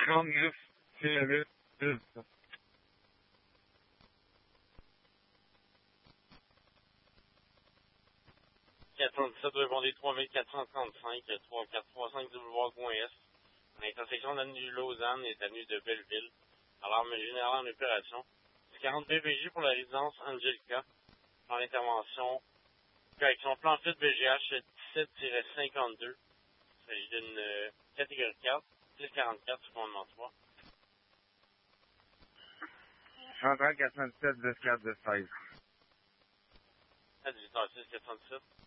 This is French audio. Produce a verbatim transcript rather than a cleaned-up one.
trente-neuf, huit, dix. quatre cent dix-sept, répondez trois mille quatre cent trente-cinq, trois quatre trois cinq W coin Est. À l'intersection de l'avenue Lausanne et de l'avenue de Belleville. Alarme générale en opération. C'est quarante B P J pour la résidence Angelica. En intervention. Correction plan fit B G H dix-sept cinquante-deux. Il s'agit d'une euh, catégorie quatre, dix quarante-quatre, sous commandement trois. Central quatre cent dix-sept, dix quatre, dix seize. À dix-huit heures six, quatre cent dix-sept.